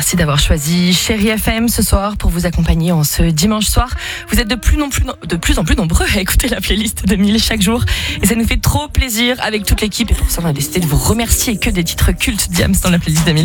Merci d'avoir choisi Chérie FM ce soir pour vous accompagner en ce dimanche soir. Vous êtes de plus en plus nombreux à écouter la playlist de 1000 chaque jour et ça nous fait trop plaisir avec toute l'équipe et pour ça on a décidé de vous remercier. Que des titres cultes Diams dans la playlist de 1000.